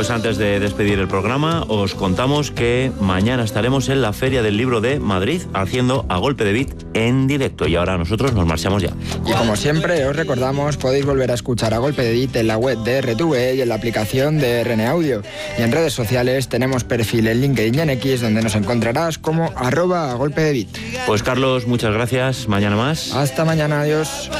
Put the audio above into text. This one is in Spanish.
Pues antes de despedir el programa, os contamos que mañana estaremos en la Feria del Libro de Madrid haciendo A Golpe de Beat en directo. Y ahora nosotros nos marchamos ya. Y como siempre, os recordamos, podéis volver a escuchar A Golpe de Beat en la web de RTV y en la aplicación de RN Audio. Y en redes sociales tenemos perfil en LinkedIn y en X, donde nos encontrarás como @A Golpe de Beat. Pues Carlos, muchas gracias. Mañana más. Hasta mañana, adiós.